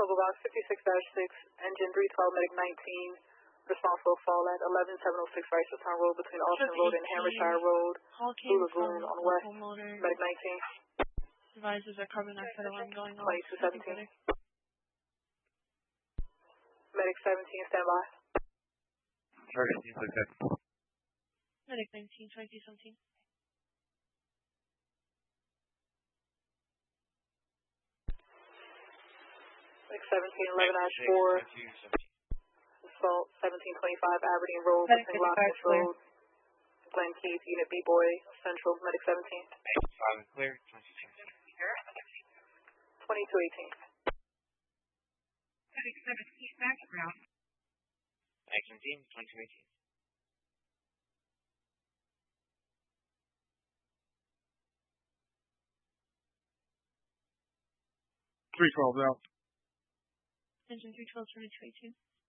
Total box 56-6, engine 312, medic 19, responsible fall at 11706 Rice Return Road between Austin Road and Hampshire Road, Blue Lagoon on west, medic 19. Advises a carbon dioxide alarm going off. 2217. Medic 17, stand by. Medic 19, 2217. Medic 17, 11-4. Assault 1725 Aberdeen Road between Lockness Road, Glen Keith, Unit B-Boy, Central, medic 17. Clear, 2218. Medic 17, background. Action team, 2218. Three 12 now. Engine 312, 2218.